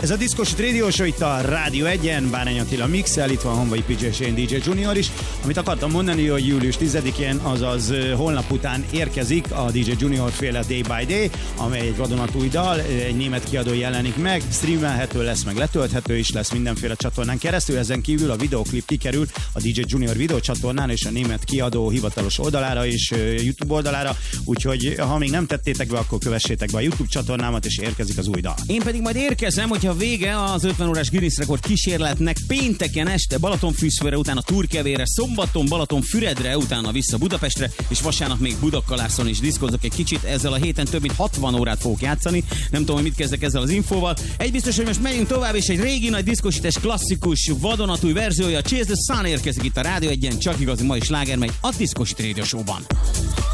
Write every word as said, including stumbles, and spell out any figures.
Ez a Diszkos Radio Show itt a Rádió egyen, Bárány Attila mixel, itt van Honvai pé jé Shane dé jé Junior is. Amit akartam mondani, hogy július tizedikén, azaz holnap után érkezik a dé jé Junior féle Day by Day, amely egy vadonatúj dal, egy német kiadó jelenik meg, streamelhető lesz, meg letölthető is lesz mindenféle csatornán keresztül. Ezen kívül a videoklip kikerül a dé jé Junior videócsatornán és a német kiadó hivatalos oldalára és YouTube oldalára, úgyhogy ha még nem tettétek be, akkor kövessétek be a YouTube csatornámat, és érkezik az új dal. Én pedig majd érkezem, hogyha vége az ötven órás Guinness rekord kísérletnek, pénteken este Balatonfűszfőre, utána Turkevére, szombaton Balatonfüredre, utána vissza Budapestre, és vasárnap még Budakalászon is diszkozok egy kicsit. Ezzel a héten több mint hatvan órát fogok játszani. Nem tudom, hogy mit kezdek ezzel az infóval. Egy biztos, hogy most megyünk tovább, és egy régi nagy diszkosítás klasszikus vadonatúj verziója, Chase the Sun érkezik itt a Rádió egyen, csak igazi mai sláger megy a Diszkos Radio Show-ban.